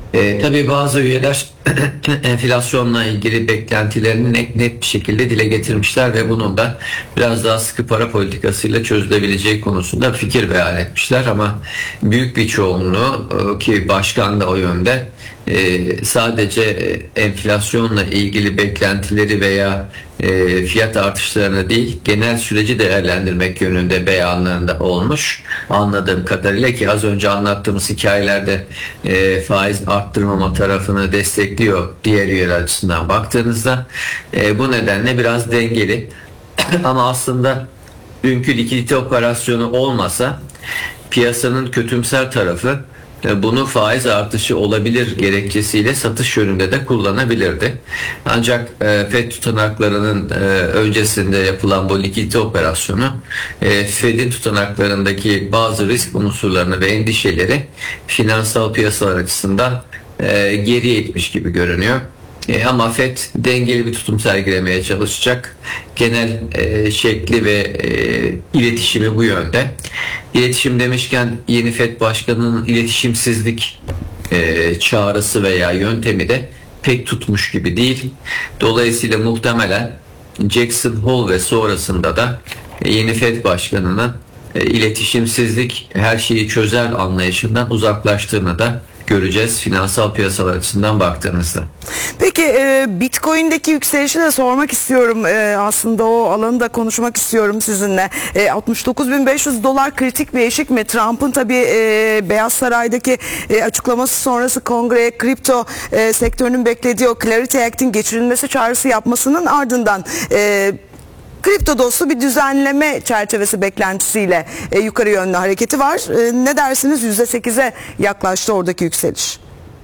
Tabii bazı üyeler enflasyonla ilgili beklentilerini net bir şekilde dile getirmişler ve bunun da biraz daha sıkı para politikasıyla çözülebileceği konusunda fikir beyan etmişler, ama büyük bir çoğunluğu ki başkan da o yönde, sadece enflasyonla ilgili beklentileri veya fiyat artışlarını değil, genel süreci değerlendirmek yönünde beyanlarında olmuş. Anladığım kadarıyla, ki az önce anlattığımız hikayelerde faiz arttırmama tarafını destekliyor diğer üyeler açısından baktığınızda. Bu nedenle biraz dengeli. Ama aslında dünkü likidite operasyonu olmasa piyasanın kötümser tarafı bunu faiz artışı olabilir gerekçesiyle satış yönünde de kullanabilirdi. Ancak FED tutanaklarının öncesinde yapılan bu likidite operasyonu, FED'in tutanaklarındaki bazı risk unsurlarını ve endişeleri finansal piyasalar açısından geriye itmiş gibi görünüyor. Ama FED dengeli bir tutum sergilemeye çalışacak. Genel şekli ve iletişimi bu yönde. İletişim demişken, yeni FED Başkanı'nın iletişimsizlik çağrısı veya yöntemi de pek tutmuş gibi değil. Dolayısıyla muhtemelen Jackson Hole ve sonrasında da yeni FED Başkanı'nın iletişimsizlik her şeyi çözer anlayışından uzaklaştığını da göreceğiz finansal piyasalar açısından baktığınızda. Peki Bitcoin'deki yükselişi de sormak istiyorum. Aslında o alanı da konuşmak istiyorum sizinle. 69.500 dolar kritik bir eşik mi? Trump'ın tabii Beyaz Saray'daki açıklaması sonrası kongreye kripto sektörünün beklediği o Clarity Act'in geçirilmesi çağrısı yapmasının ardından kripto dostu bir düzenleme çerçevesi beklentisiyle yukarı yönlü hareketi var. Ne dersiniz? %8'e yaklaştı oradaki yükseliş.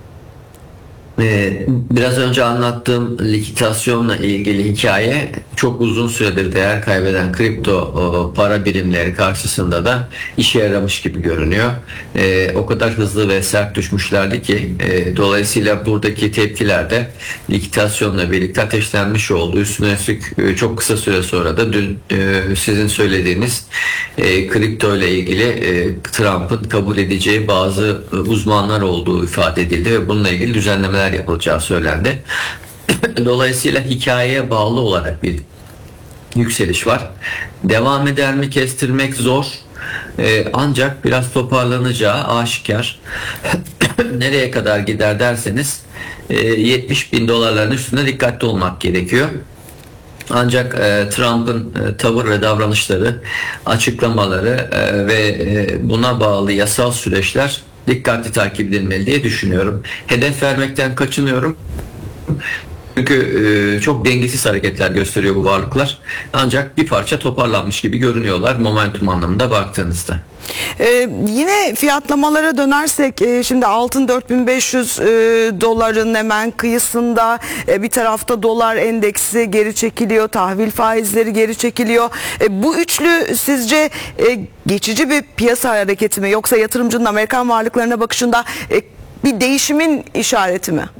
Biraz önce anlattığım likitasyonla ilgili hikaye çok uzun süredir değer kaybeden kripto para birimleri karşısında da işe yaramış gibi görünüyor. O kadar hızlı ve sert düşmüşlerdi ki dolayısıyla buradaki tepkiler de likitasyonla birlikte ateşlenmiş oldu. Üstüne üstlük çok kısa süre sonra da dün sizin söylediğiniz kripto ile ilgili Trump'ın kabul edeceği bazı uzmanlar olduğu ifade edildi ve bununla ilgili düzenlemeler yapılacağı söylendi. Dolayısıyla hikayeye bağlı olarak bir yükseliş var. Devam eder mi kestirmek zor. Ancak biraz toparlanacağı aşikar. Nereye kadar gider derseniz 70 bin dolarların üstünde dikkatli olmak gerekiyor. Ancak Trump'ın tavır ve davranışları, açıklamaları ve buna bağlı yasal süreçler dikkatli takip edilmeli diye düşünüyorum. Hedef vermekten kaçınıyorum. Çünkü çok dengesiz hareketler gösteriyor bu varlıklar. Ancak bir parça toparlanmış gibi görünüyorlar momentum anlamında baktığınızda. Yine fiyatlamalara dönersek, şimdi altın 4500 doların hemen kıyısında, bir tarafta dolar endeksi geri çekiliyor, tahvil faizleri geri çekiliyor. Bu üçlü sizce geçici bir piyasa hareketi mi, yoksa yatırımcının Amerikan varlıklarına bakışında bir değişimin işareti mi?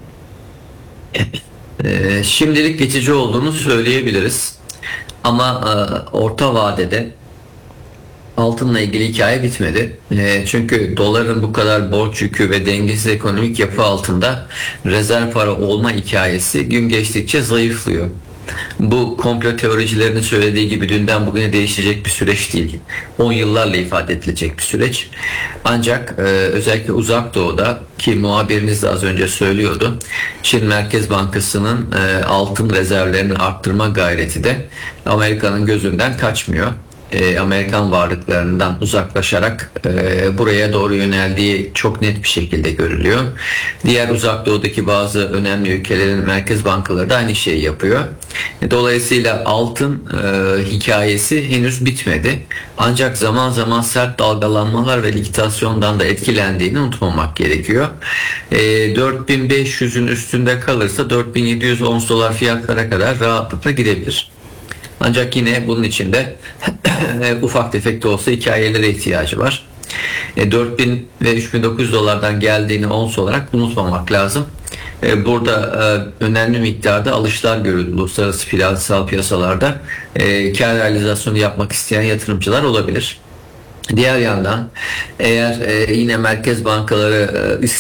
Şimdilik geçici olduğunu söyleyebiliriz. Ama orta vadede altınla ilgili hikaye bitmedi. Çünkü doların bu kadar borç yükü ve dengesiz ekonomik yapı altında rezerv para olma hikayesi gün geçtikçe zayıflıyor. Bu komplo teoricilerinin söylediği gibi dünden bugüne değişecek bir süreç değil. 10 yıllarla ifade edilecek bir süreç. Ancak özellikle Uzak Doğu'da, ki muhabiriniz de az önce söylüyordu, Çin Merkez Bankası'nın altın rezervlerini arttırma gayreti de Amerika'nın gözünden kaçmıyor. Amerikan varlıklarından uzaklaşarak buraya doğru yöneldiği çok net bir şekilde görülüyor. Diğer Uzak Doğu'daki bazı önemli ülkelerin merkez bankaları da aynı şeyi yapıyor. Dolayısıyla altın hikayesi henüz bitmedi. Ancak zaman zaman sert dalgalanmalar ve likitasyondan da etkilendiğini unutmamak gerekiyor. 4500'ün üstünde kalırsa 4700 ons dolar fiyatlara kadar rahatlıkla gidebilir. Ancak yine bunun içinde ufak tefek de olsa hikayelere ihtiyacı var. 4000 ve 3900 dolardan geldiğini ons olarak unutmamak lazım. Burada önemli miktarda alışlar görüldü uluslararası finansal piyasalarda. Kar realizasyonu yapmak isteyen yatırımcılar olabilir. Diğer yandan eğer yine merkez bankaları